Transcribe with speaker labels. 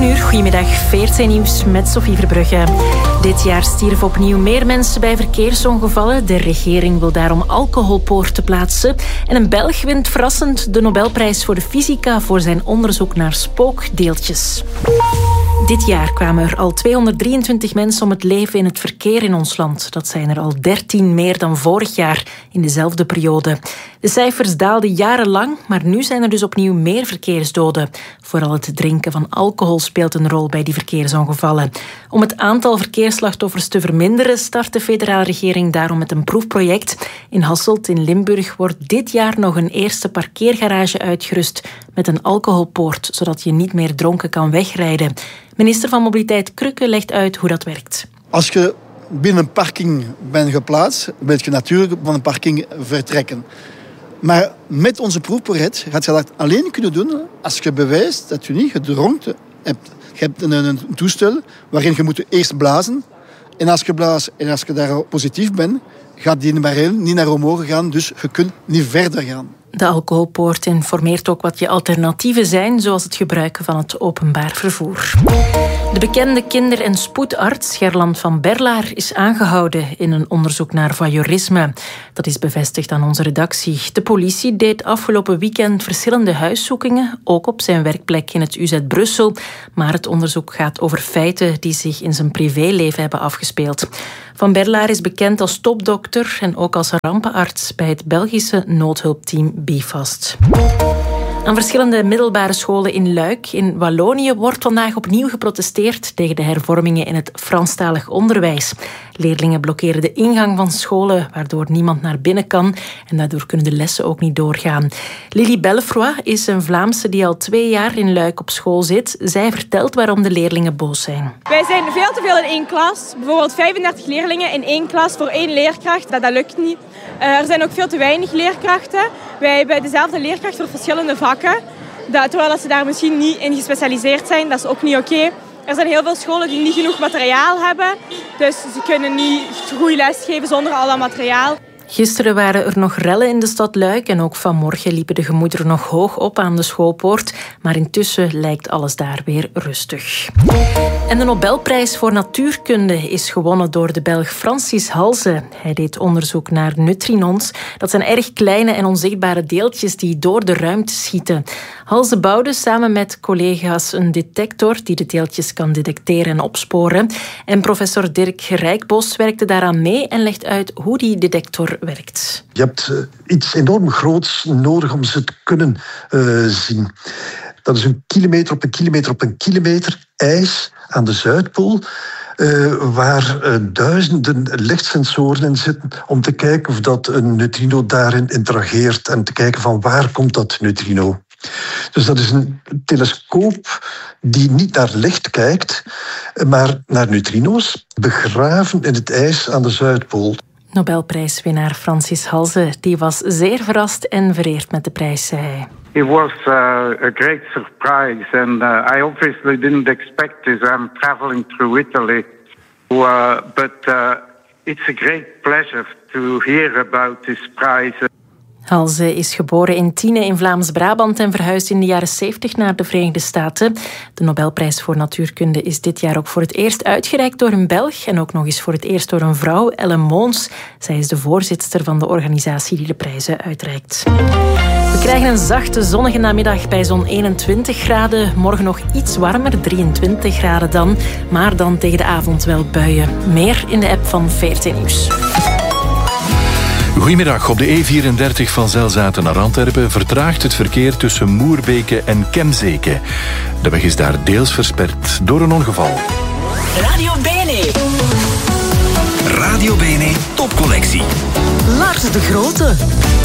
Speaker 1: uur, goedemiddag, VRT Nieuws met Sophie Verbrugge. Dit jaar stierven opnieuw meer mensen bij verkeersongevallen. De regering wil daarom alcoholpoorten plaatsen. En een Belg wint verrassend de Nobelprijs voor de fysica voor zijn onderzoek naar spookdeeltjes. Dit jaar kwamen er al 223 mensen om het leven in het verkeer in ons land. Dat zijn er al 13 meer dan vorig jaar in dezelfde periode. De cijfers daalden jarenlang, maar nu zijn er dus opnieuw meer verkeersdoden. Vooral het drinken van alcohol speelt een rol bij die verkeersongevallen. Om het aantal verkeersslachtoffers te verminderen start de federale regering daarom met een proefproject. In Hasselt in Limburg wordt dit jaar nog een eerste parkeergarage uitgerust met een alcoholpoort, zodat je niet meer dronken kan wegrijden. Minister van Mobiliteit Krücke legt uit hoe dat werkt.
Speaker 2: Als je binnen een parking bent geplaatst, wil je natuurlijk van een parking vertrekken. Maar met onze proefproject gaat je dat alleen kunnen doen als je bewijst dat je niet gedronken hebt. Je hebt een toestel waarin je moet eerst blazen. En als je blaast en als je daar positief bent, gaat die barrière niet naar omhoog gaan. Dus je kunt niet verder gaan.
Speaker 1: De alcoholpoort informeert ook wat je alternatieven zijn, zoals het gebruiken van het openbaar vervoer. De bekende kinder- en spoedarts Gerland van Berlaar is aangehouden in een onderzoek naar voyeurisme. Dat is bevestigd aan onze redactie. De politie deed afgelopen weekend verschillende huiszoekingen, ook op zijn werkplek in het UZ Brussel. Maar het onderzoek gaat over feiten die zich in zijn privéleven hebben afgespeeld. Van Berlaar is bekend als topdokter en ook als rampenarts bij het Belgische noodhulpteam BIFAST. Aan verschillende middelbare scholen in Luik in Wallonië wordt vandaag opnieuw geprotesteerd tegen de hervormingen in het Franstalig onderwijs. Leerlingen blokkeren de ingang van scholen, waardoor niemand naar binnen kan en daardoor kunnen de lessen ook niet doorgaan. Lily Bellefroy is een Vlaamse die al 2 jaar in Luik op school zit. Zij vertelt waarom de leerlingen boos zijn.
Speaker 3: Wij zijn veel te veel in één klas. Bijvoorbeeld 35 leerlingen in één klas voor 1 leerkracht. Dat lukt niet. Er zijn ook veel te weinig leerkrachten. Wij hebben dezelfde leerkracht voor verschillende vakken. Terwijl ze daar misschien niet in gespecialiseerd zijn, dat is ook niet oké. Er zijn heel veel scholen die niet genoeg materiaal hebben. Dus ze kunnen niet goed lesgeven zonder al dat materiaal.
Speaker 1: Gisteren waren er nog rellen in de stad Luik en ook vanmorgen liepen de gemoederen nog hoog op aan de schoolpoort. Maar intussen lijkt alles daar weer rustig. En de Nobelprijs voor natuurkunde is gewonnen door de Belg Francis Halse. Hij deed onderzoek naar neutrinos. Dat zijn erg kleine en onzichtbare deeltjes die door de ruimte schieten. Halse bouwde samen met collega's een detector die de deeltjes kan detecteren en opsporen. En professor Dirk Rijkbos werkte daaraan mee en legt uit hoe die detector werkt.
Speaker 4: Je hebt iets enorm groots nodig om ze te kunnen zien. Dat is 1 kilometer op 1 kilometer op 1 kilometer ijs aan de Zuidpool, waar duizenden lichtsensoren in zitten om te kijken of dat een neutrino daarin interageert en te kijken van waar komt dat neutrino. Dus dat is een telescoop die niet naar licht kijkt, maar naar neutrino's, begraven in het ijs aan de Zuidpool.
Speaker 1: Nobelprijswinnaar Francis Halse die was zeer verrast en vereerd met de prijs, zei hij.
Speaker 5: It was a great surprise, and I obviously didn't expect this. I'm traveling through Italy, but it's a great pleasure to hear about this prize.
Speaker 1: Halse is geboren in Tiene in Vlaams-Brabant en verhuisde in de jaren 70 naar de Verenigde Staten. De Nobelprijs voor natuurkunde is dit jaar ook voor het eerst uitgereikt door een Belg en ook nog eens voor het eerst door een vrouw, Ellen Moons. Zij is de voorzitster van de organisatie die de prijzen uitreikt. We krijgen een zachte, zonnige namiddag bij zo'n 21 graden. Morgen nog iets warmer, 23 graden dan. Maar dan tegen de avond wel buien. Meer in de app van VRT Nieuws.
Speaker 6: Goedemiddag. Op de E34 van Zelzaten naar Antwerpen vertraagt het verkeer tussen Moerbeke en Kemzeke. De weg is daar deels versperd door een ongeval.
Speaker 7: Radio Bene. Radio Bene topcollectie.
Speaker 8: Lars de Grote.